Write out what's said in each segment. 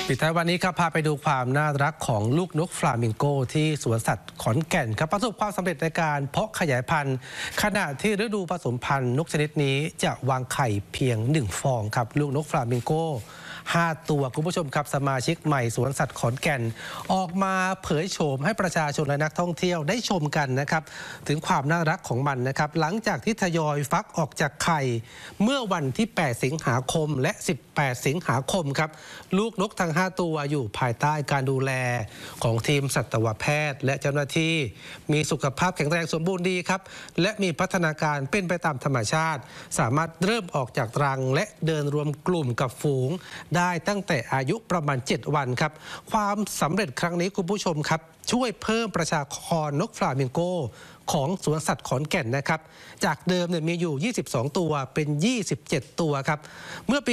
ปิดท้ายวันนี้ครับพาไปดูความน่ารักของลูกนกฟลามิงโกที่สวนสัตว์ขอนแก่นครับประสบความสำเร็จในการเพาะขยายพันธุ์ขณะที่ฤดูผสมพันธุ์นกชนิดนี้จะวางไข่เพียง1 ฟองครับลูกนกฟลามิงโก5 ตัวคุณผู้ชมครับสมาชิกใหม่สวนสัตว์ขอนแก่นออกมาเผยโฉมให้ประชาชนและนักท่องเที่ยวได้ชมกันนะครับถึงความน่ารักของมันนะครับหลังจากที่ทยอยฟักออกจากไข่เมื่อวันที่8 สิงหาคมและ18 สิงหาคมครับลูกนกทั้ง5 ตัวอยู่ภายใต้การดูแลของทีมสัตวแพทย์และเจ้าหน้าที่มีสุขภาพแข็งแรงสมบูรณ์ดีครับและมีพัฒนาการเป็นไปตามธรรมชาติสามารถเริ่มออกจากรังและเดินรวมกลุ่มกับฝูงได้ตั้งแต่อายุประมาณ7 วันครับความสำเร็จครั้งนี้คุณผู้ชมครับช่วยเพิ่มประชากรนกฟลามิงโกของสวนสัตว์ขอนแก่นนะครับจากเดิมมีอยู่22 ตัวเป็น27 ตัวครับเมื่อปี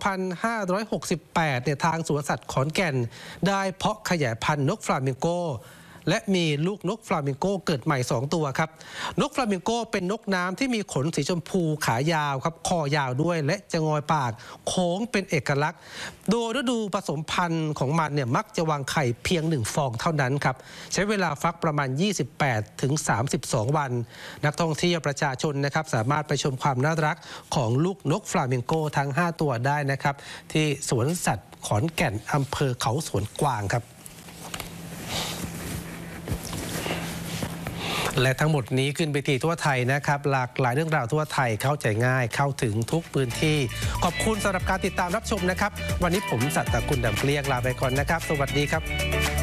2568 ทางสวนสัตว์ขอนแก่นได้เพาะขยายพันธุ์นกฟลามิงโกและมีลูกนกฟลามิงโกเกิดใหม่2 ตัวครับนกฟลามิงโกเป็นนกน้ำที่มีขนสีชมพูขายาวครับคอยาวด้วยและจะงอยปากโค้งเป็นเอกลักษณ์โดยฤดูผสมพันธุ์ของมันมักจะวางไข่เพียง1 ฟองเท่านั้นครับใช้เวลาฟักประมาณ28 ถึง 32 วันนักท่องเที่ยวประชาชนนะครับสามารถไปชมความน่ารักของลูกนกฟลามิงโกทั้ง5 ตัวได้นะครับที่สวนสัตว์ขอนแก่นอำเภอเขาสวนกวางครับและทั้งหมดนี้ขึ้นไปที่ทั่วไทยนะครับหลากหลายเรื่องราวทั่วไทยเข้าใจง่ายเข้าถึงทุกพื้นที่ขอบคุณสำหรับการติดตามรับชมนะครับวันนี้ผมสัตตคุณดำเกลี้ยงลาไปก่อนนะครับสวัสดีครับ